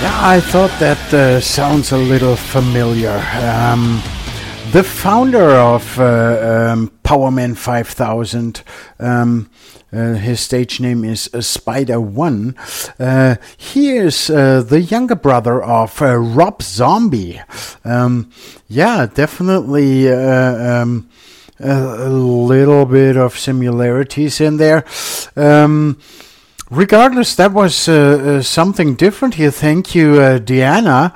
Yeah, I thought that sounds a little familiar. The founder of Powerman 5000, his stage name is Spider One. He is the younger brother of Rob Zombie. Yeah, definitely a little bit of similarities in there. Regardless, that was something different here. Thank you, Deanna.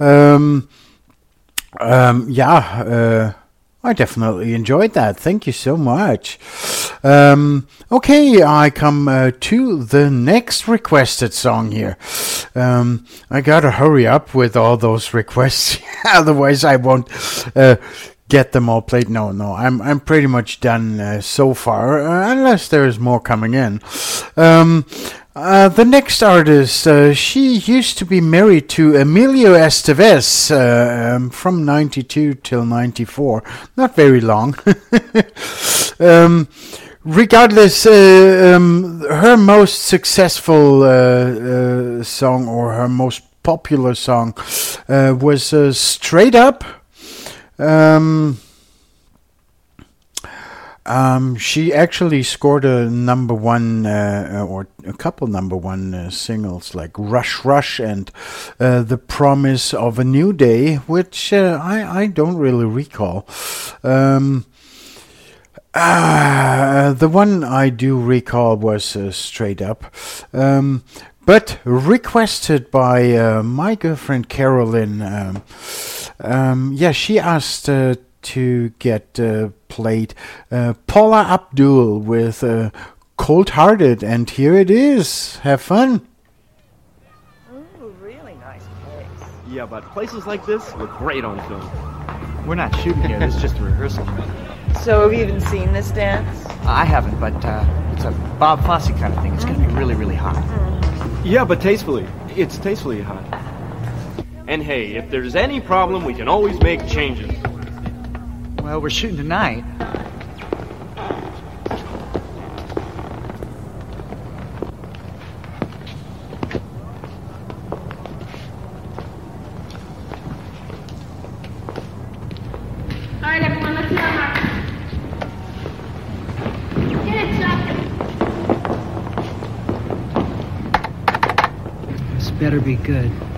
I definitely enjoyed that. Thank you so much. Okay, I come to the next requested song here. I gotta hurry up with all those requests, otherwise I won't get them all played. No, I'm pretty much done so far, unless there's more coming in. The next artist, she used to be married to Emilio Estevez from 92 till 94. Not very long. Regardless, her most successful song, or her most popular song, was Straight Up. She actually scored a number one or a couple number one singles like Rush Rush and The Promise of a New Day, which I don't really recall. The one I do recall was Straight Up. But requested by my girlfriend Carolyn. She asked to get played Paula Abdul with Cold Hearted, and here it is. Have fun. Ooh, really nice place. Yeah, but places like this look great on film. We're not shooting here, this is just a rehearsal. So have you even seen this dance? I haven't, but it's a Bob Fosse kind of thing. It's going to be really, really hot. Yeah, but tastefully. It's tastefully hot. And hey, if there's any problem, we can always make changes. Well, we're shooting tonight. Alright, everyone, let's hit our mark. Get it, Chuck. This better be good.